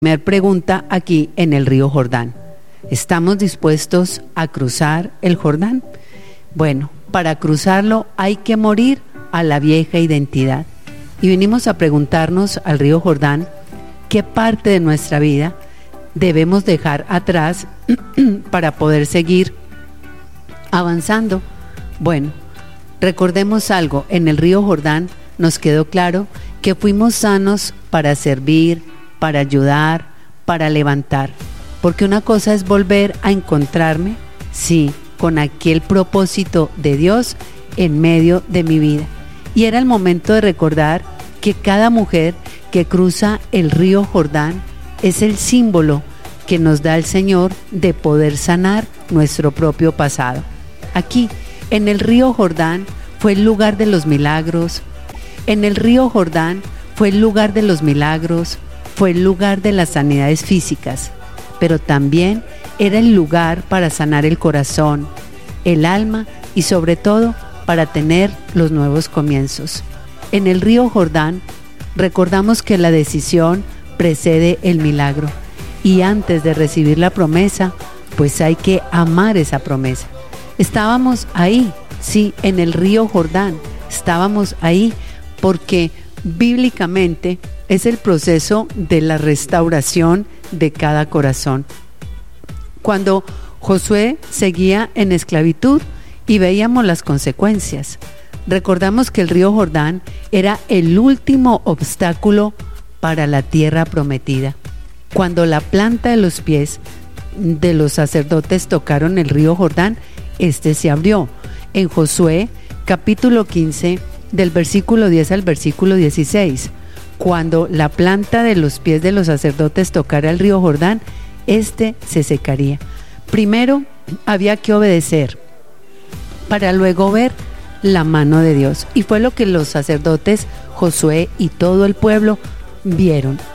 Primera pregunta aquí en el río Jordán. ¿Estamos dispuestos a cruzar el Jordán? Bueno, para cruzarlo hay que morir a la vieja identidad. Y venimos a preguntarnos al río Jordán qué parte de nuestra vida debemos dejar atrás para poder seguir avanzando. Bueno, recordemos algo, en el río Jordán nos quedó claro que fuimos sanos para servir, para ayudar, para levantar. Porque una cosa es volver a encontrarme, sí, con aquel propósito de Dios en medio de mi vida. Y era el momento de recordar que cada mujer que cruza el río Jordán es el símbolo que nos da el Señor de poder sanar nuestro propio pasado. Aquí, en el río Jordán, fue el lugar de los milagros. En el río Jordán fue el lugar de los milagros, fue el lugar de las sanidades físicas, pero también era el lugar para sanar el corazón, el alma y sobre todo para tener los nuevos comienzos. En el río Jordán recordamos que la decisión precede el milagro y antes de recibir la promesa, pues hay que amar esa promesa. Estábamos ahí, sí, en el río Jordán, estábamos ahí porque bíblicamente es el proceso de la restauración de cada corazón. Cuando Josué seguía en esclavitud y veíamos las consecuencias, recordamos que el río Jordán era el último obstáculo para la tierra prometida. Cuando la planta de los pies de los sacerdotes tocaron el río Jordán, este se abrió. En Josué, capítulo 15, del versículo 10 al versículo 16, cuando la planta de los pies de los sacerdotes tocara el río Jordán, este se secaría. Primero había que obedecer para luego ver la mano de Dios. Y fue lo que los sacerdotes, Josué y todo el pueblo vieron.